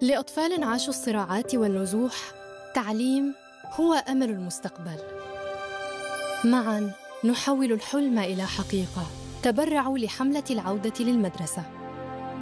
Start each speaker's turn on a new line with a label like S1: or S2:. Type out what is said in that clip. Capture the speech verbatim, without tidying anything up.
S1: لأطفال عاشوا الصراعات والنزوح، تعليم هو أمل المستقبل. معاً نحول الحلم إلى حقيقة. تبرعوا لحملة العودة للمدرسة.